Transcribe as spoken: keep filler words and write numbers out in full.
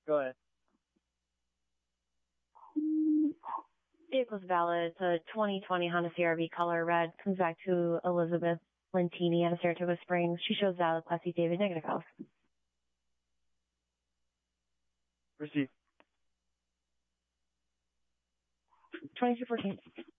Go ahead. Vehicle's valid. It's a twenty twenty Honda C R V color red. Comes back to Elizabeth Lentini out of Saratoga Springs. She shows valid Class C David negative health. Receive. twenty-two fourteen.